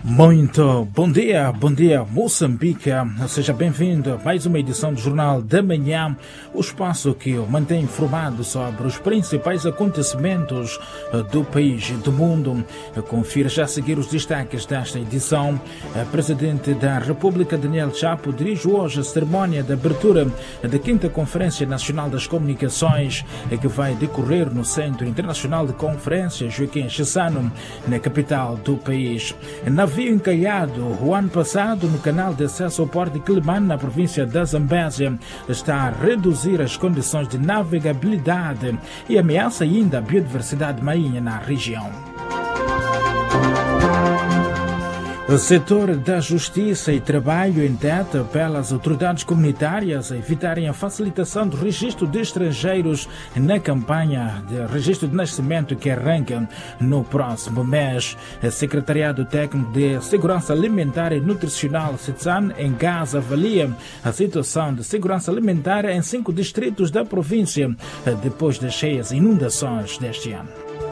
Muito bom dia Moçambique, seja bem-vindo a mais uma edição do Jornal da Manhã, o espaço que o mantém informado sobre os principais acontecimentos do país e do mundo. Confira já a seguir os destaques desta edição. O Presidente da República, Daniel Chapo, dirige hoje a cerimónia de abertura da 5ª Conferência Nacional das Comunicações, que vai decorrer no Centro Internacional de Conferências Joaquim Chissano, na capital do país. Navio encalhado o ano passado no canal de acesso ao Porto de Quelimane, na província da Zambésia, está a reduzir as condições de navegabilidade e ameaça ainda a biodiversidade marinha na região. O setor da Justiça e Trabalho intenta pelas autoridades comunitárias a evitarem a facilitação do registro de estrangeiros na campanha de registro de nascimento que arranca no próximo mês. O Secretariado Técnico de Segurança Alimentar e Nutricional, SETSAN, em Gaza, avalia a situação de segurança alimentar em 5 distritos da província depois das cheias e inundações deste ano.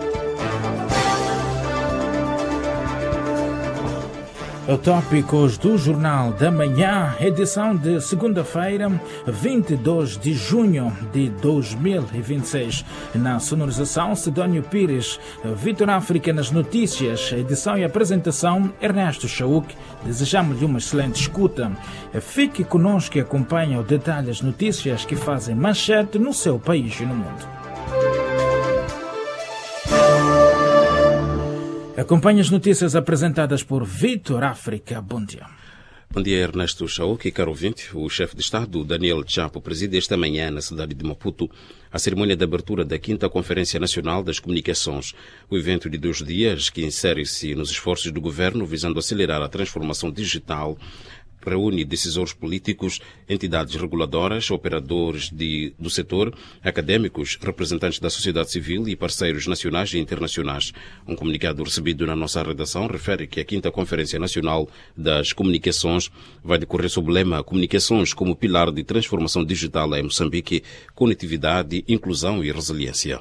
Tópicos do Jornal da Manhã, edição de segunda-feira, 22 de junho de 2026. Na sonorização, Sidónio Pires, Vitor África nas notícias, edição e apresentação, Ernesto Chauk. Desejamos-lhe uma excelente escuta. Fique conosco e acompanhe o detalhe das notícias que fazem manchete no seu país e no mundo. Acompanhe as notícias apresentadas por Vitor África. Bom dia. Bom dia, Ernesto Chauk e caro ouvinte. O chefe de Estado, Daniel Chapo, preside esta manhã na cidade de Maputo a cerimônia de abertura da 5ª Conferência Nacional das Comunicações. O evento de 2 dias, que insere-se nos esforços do governo visando acelerar a transformação digital, reúne decisores políticos, entidades reguladoras, operadores do setor, académicos, representantes da sociedade civil e parceiros nacionais e internacionais. Um comunicado recebido na nossa redação refere que a 5ª Conferência Nacional das Comunicações vai decorrer sob o lema Comunicações como pilar de transformação digital em Moçambique, conectividade, inclusão e resiliência.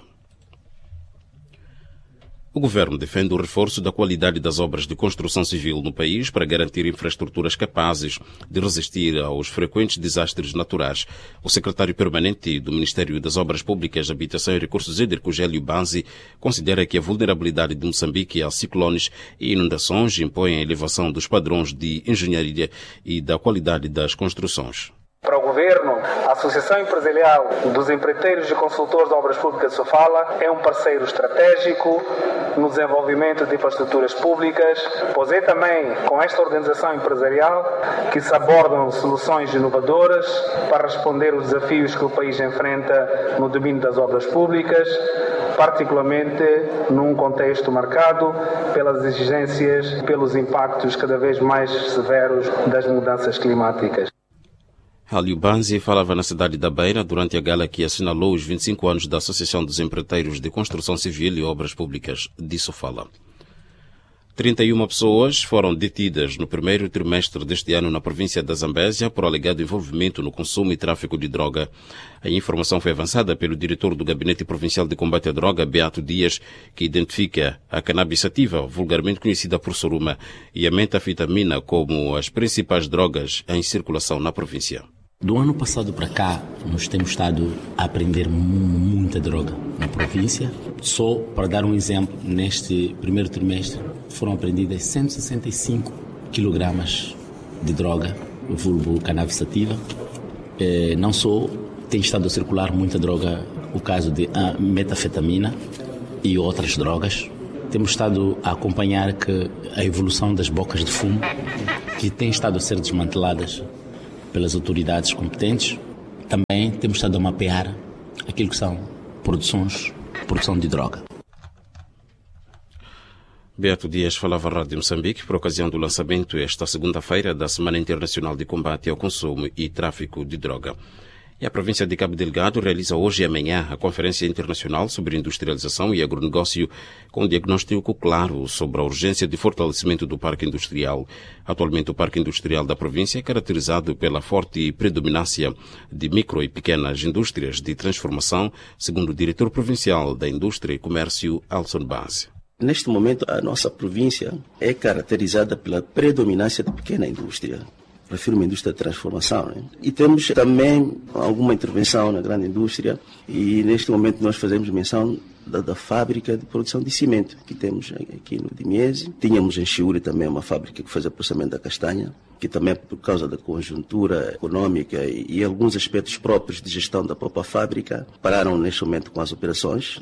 O governo defende o reforço da qualidade das obras de construção civil no país para garantir infraestruturas capazes de resistir aos frequentes desastres naturais. O secretário permanente do Ministério das Obras Públicas, Habitação e Recursos Hídricos, Hélio Banzi, considera que a vulnerabilidade de Moçambique a ciclones e inundações impõe a elevação dos padrões de engenharia e da qualidade das construções. Para o Governo, a Associação Empresarial dos Empreiteiros e Consultores de Obras Públicas de Sofala é um parceiro estratégico no desenvolvimento de infraestruturas públicas, pois é também com esta organização empresarial que se abordam soluções inovadoras para responder aos desafios que o país enfrenta no domínio das obras públicas, particularmente num contexto marcado pelas exigências e pelos impactos cada vez mais severos das mudanças climáticas. Hélio Banzi falava na cidade da Beira durante a gala que assinalou os 25 anos da Associação dos Empreiteiros de Construção Civil e Obras Públicas de Sofala. 31 pessoas foram detidas no primeiro trimestre deste ano na província da Zambésia por alegado envolvimento no consumo e tráfico de droga. A informação foi avançada pelo diretor do Gabinete Provincial de Combate à Droga, Beato Dias, que identifica a cannabis sativa, vulgarmente conhecida por soruma, e a metafetamina como as principais drogas em circulação na província. Do ano passado para cá, nós temos estado a apreender muita droga na província. Só para dar um exemplo, neste primeiro trimestre foram apreendidas 165 kg de droga, vulgo cannabis sativa. Não só tem estado a circular muita droga, o caso de metafetamina e outras drogas. Temos estado a acompanhar que a evolução das bocas de fumo, que têm estado a ser desmanteladas pelas autoridades competentes. Também temos estado a mapear aquilo que são produção de droga. Beato Dias falava à Rádio Moçambique por ocasião do lançamento esta segunda-feira da Semana Internacional de Combate ao Consumo e Tráfico de Droga. E a província de Cabo Delgado realiza hoje e amanhã a Conferência Internacional sobre Industrialização e Agronegócio, com um diagnóstico claro sobre a urgência de fortalecimento do parque industrial. Atualmente, o parque industrial da província é caracterizado pela forte predominância de micro e pequenas indústrias de transformação, segundo o diretor provincial da Indústria e Comércio, Alson Base. Neste momento, a nossa província é caracterizada pela predominância da pequena indústria. Prefiro uma indústria de transformação, né? E temos também alguma intervenção na grande indústria e neste momento nós fazemos menção da fábrica de produção de cimento que temos aqui no Dimiese. Tínhamos em Chiuri também uma fábrica que fazia processamento da castanha, que também por causa da conjuntura econômica e alguns aspectos próprios de gestão da própria fábrica, pararam neste momento com as operações.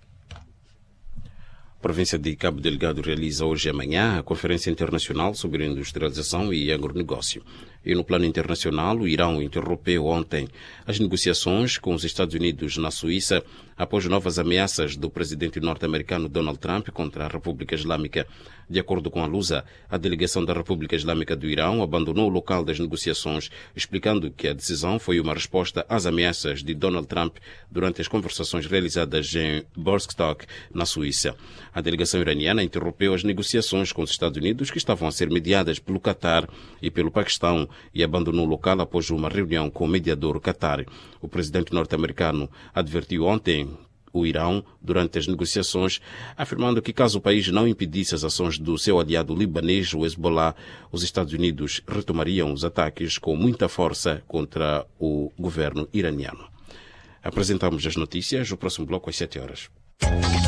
A província de Cabo Delgado realiza hoje e amanhã a Conferência Internacional sobre Industrialização e Agronegócio. E no plano internacional, o Irão interrompeu ontem as negociações com os Estados Unidos na Suíça após novas ameaças do presidente norte-americano Donald Trump contra a República Islâmica. De acordo com a Lusa, a delegação da República Islâmica do Irão abandonou o local das negociações, explicando que a decisão foi uma resposta às ameaças de Donald Trump durante as conversações realizadas em Borstok, na Suíça. A delegação iraniana interrompeu as negociações com os Estados Unidos, que estavam a ser mediadas pelo Catar e pelo Paquistão, e abandonou o local após uma reunião com o mediador Qatar. O presidente norte-americano advertiu ontem o Irão durante as negociações, afirmando que caso o país não impedisse as ações do seu aliado libanês, o Hezbollah, os Estados Unidos retomariam os ataques com muita força contra o governo iraniano. Apresentamos as notícias, o próximo bloco às 7 horas.